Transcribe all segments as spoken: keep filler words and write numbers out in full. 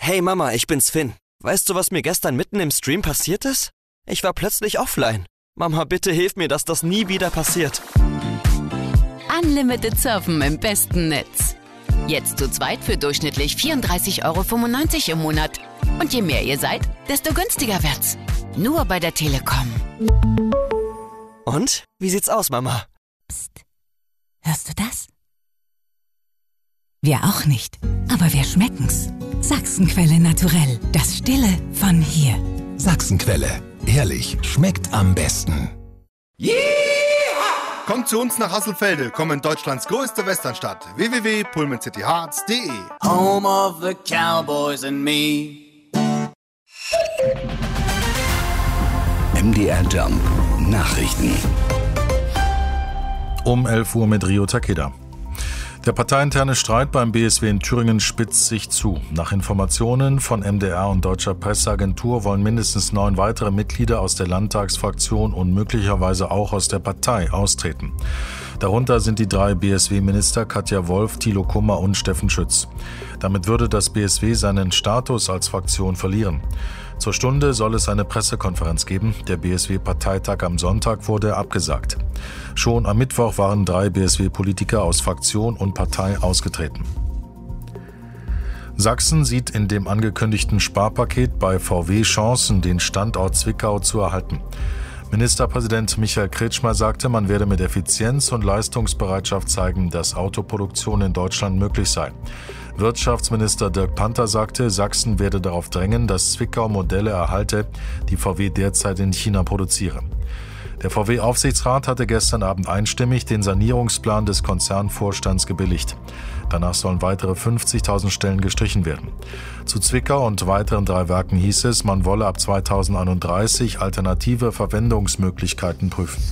Hey Mama, ich bin's Finn. Weißt du, was mir gestern mitten im Stream passiert ist? Ich war plötzlich offline. Mama, bitte hilf mir, dass das nie wieder passiert. Unlimited Surfen im besten Netz. Jetzt zu zweit für durchschnittlich vierunddreißig Euro fünfundneunzig im Monat. Und je mehr ihr seid, desto günstiger wird's. Nur bei der Telekom. Und? Wie sieht's aus, Mama? Psst. Hörst du das? Wir auch nicht, aber wir schmecken's. Sachsenquelle naturell, das Stille von hier. Sachsenquelle, ehrlich, schmeckt am besten. Yeah! Kommt zu uns nach Hasselfelde, komm in Deutschlands größte Westernstadt. w w w punkt pullman city hearts punkt d e Home of the Cowboys and me. M D R Jump Nachrichten. Um elf Uhr mit Rio Takeda. Der parteiinterne Streit beim B S W in Thüringen spitzt sich zu. Nach Informationen von M D R und Deutscher Presseagentur wollen mindestens neun weitere Mitglieder aus der Landtagsfraktion und möglicherweise auch aus der Partei austreten. Darunter sind die drei B S W-Minister Katja Wolf, Thilo Kummer und Steffen Schütz. Damit würde das B S W seinen Status als Fraktion verlieren. Zur Stunde soll es eine Pressekonferenz geben. Der B S W-Parteitag am Sonntag wurde abgesagt. Schon am Mittwoch waren drei B S W-Politiker aus Fraktion und Partei ausgetreten. Sachsen sieht in dem angekündigten Sparpaket bei V W Chancen, den Standort Zwickau zu erhalten. Ministerpräsident Michael Kretschmer sagte, man werde mit Effizienz und Leistungsbereitschaft zeigen, dass Autoproduktion in Deutschland möglich sei. Wirtschaftsminister Dirk Panther sagte, Sachsen werde darauf drängen, dass Zwickau Modelle erhalte, die V W derzeit in China produziere. Der V W-Aufsichtsrat hatte gestern Abend einstimmig den Sanierungsplan des Konzernvorstands gebilligt. Danach sollen weitere fünfzigtausend Stellen gestrichen werden. Zu Zwickau und weiteren drei Werken hieß es, man wolle ab zweitausendeinunddreißig alternative Verwendungsmöglichkeiten prüfen.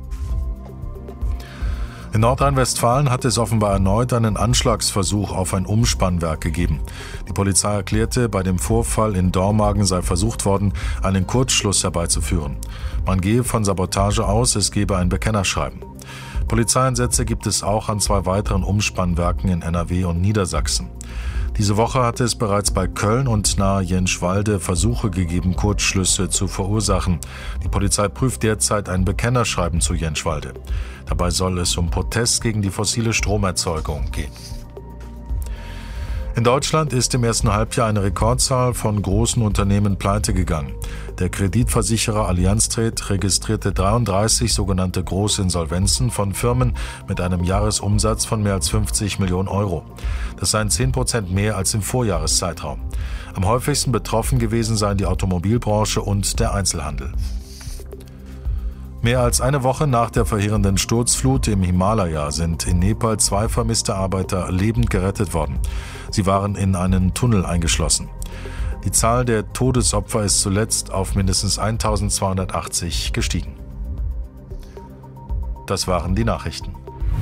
In Nordrhein-Westfalen hat es offenbar erneut einen Anschlagsversuch auf ein Umspannwerk gegeben. Die Polizei erklärte, bei dem Vorfall in Dormagen sei versucht worden, einen Kurzschluss herbeizuführen. Man gehe von Sabotage aus, es gebe ein Bekennerschreiben. Polizeieinsätze gibt es auch an zwei weiteren Umspannwerken in N R W und Niedersachsen. Diese Woche hatte es bereits bei Köln und nahe Jenschwalde Versuche gegeben, Kurzschlüsse zu verursachen. Die Polizei prüft derzeit ein Bekennerschreiben zu Jenschwalde. Dabei soll es um Protest gegen die fossile Stromerzeugung gehen. In Deutschland ist im ersten Halbjahr eine Rekordzahl von großen Unternehmen pleite gegangen. Der Kreditversicherer Allianz Trade registrierte dreiunddreißig sogenannte Großinsolvenzen von Firmen mit einem Jahresumsatz von mehr als fünfzig Millionen Euro. Das seien zehn Prozent mehr als im Vorjahreszeitraum. Am häufigsten betroffen gewesen seien die Automobilbranche und der Einzelhandel. Mehr als eine Woche nach der verheerenden Sturzflut im Himalaya sind in Nepal zwei vermisste Arbeiter lebend gerettet worden. Sie waren in einen Tunnel eingeschlossen. Die Zahl der Todesopfer ist zuletzt auf mindestens eintausendzweihundertachtzig gestiegen. Das waren die Nachrichten.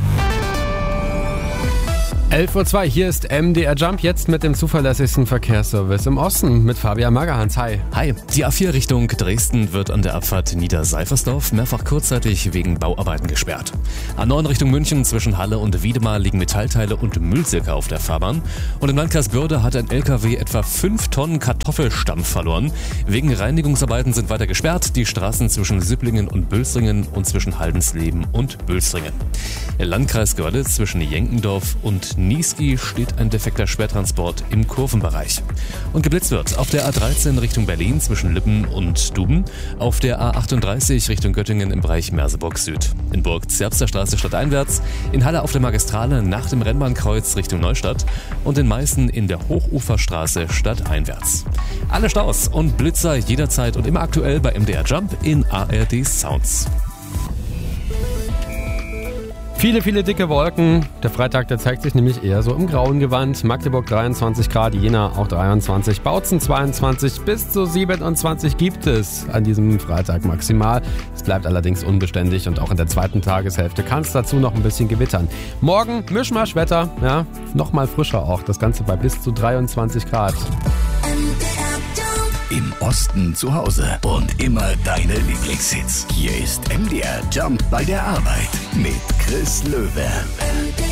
elf Uhr zwei, hier ist M D R Jump, jetzt mit dem zuverlässigsten Verkehrsservice im Osten mit Fabian Magerhans. Hi. Hi. Die A vier Richtung Dresden wird an der Abfahrt Niederseifersdorf mehrfach kurzzeitig wegen Bauarbeiten gesperrt. A neun Richtung München zwischen Halle und Wiedemar liegen Metallteile und Müllsäcke auf der Fahrbahn. Und im Landkreis Börde hat ein L K W etwa fünf Tonnen Kartoffelstampf verloren. Wegen Reinigungsarbeiten sind weiter gesperrt die Straßen zwischen Sipplingen und Bülsringen und zwischen Haldensleben und Bülsringen. Im Landkreis Görlitz zwischen Jenkendorf und Niesky steht ein defekter Sperrtransport im Kurvenbereich. Und geblitzt wird auf der A dreizehn Richtung Berlin zwischen Lippen und Duben, auf der A achtunddreißig Richtung Göttingen im Bereich Merseburg Süd, in Burg-Zerbster Straße stadteinwärts, in Halle auf der Magistrale nach dem Rennbahnkreuz Richtung Neustadt und in Meißen in der Hochuferstraße stadteinwärts. Alle Staus und Blitzer jederzeit und immer aktuell bei M D R Jump in A R D Sounds. Viele, viele dicke Wolken. Der Freitag, der zeigt sich nämlich eher so im grauen Gewand. Magdeburg dreiundzwanzig Grad, Jena auch dreiundzwanzig, Bautzen zweiundzwanzig, bis zu siebenundzwanzig gibt es an diesem Freitag maximal. Es bleibt allerdings unbeständig und auch in der zweiten Tageshälfte kann es dazu noch ein bisschen gewittern. Morgen Mischmaschwetter, ja, nochmal frischer auch. Das Ganze bei bis zu dreiundzwanzig Grad. Im Osten zu Hause und immer deine Lieblingshits. Hier ist M D R Jump bei der Arbeit mit Chris Löwe.